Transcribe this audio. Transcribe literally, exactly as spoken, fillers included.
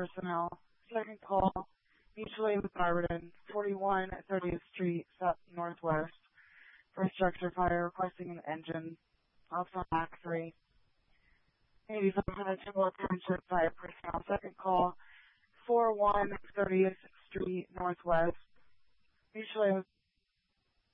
personnel. Second call, mutual aid with Barberton, forty-one thirtieth Street, South Northwest. For structure fire, requesting an engine. Also Mac three. eighty-five hundred Timberlake Township fire personnel. Second call, forty-one thirtieth Street, Northwest. Mutual aid with